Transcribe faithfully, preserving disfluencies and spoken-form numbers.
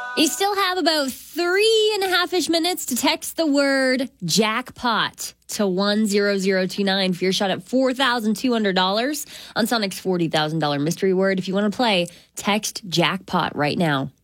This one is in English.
You still have about three and a half-ish minutes to text the word jackpot to one zero zero two nine for your shot at four thousand two hundred dollars on Sonic's forty thousand dollars mystery word. If you want to play, text jackpot right now.